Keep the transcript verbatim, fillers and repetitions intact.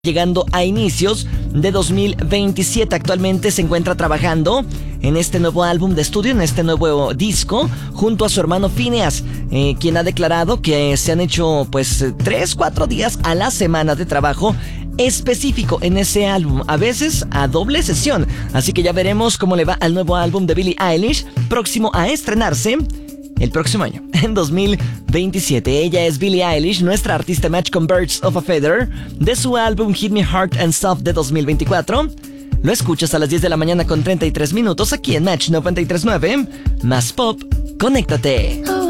llegando a inicios de dos mil veintisiete. Actualmente se encuentra trabajando en este nuevo álbum de estudio, en este nuevo disco, junto a su hermano Phineas, eh, quien ha declarado que se han hecho pues tres, cuatro días a la semana de trabajo específico en ese álbum, a veces a doble sesión. Así que ya veremos cómo le va al nuevo álbum de Billie Eilish, próximo a estrenarse el próximo año, en dos mil veintisiete. Ella es Billie Eilish, nuestra artista match con Birds of a Feather, de su álbum Hit Me Hard and Soft de dos mil veinticuatro. Lo escuchas a las diez de la mañana con treinta y tres minutos aquí en Match noventa y tres punto nueve. Más pop, conéctate.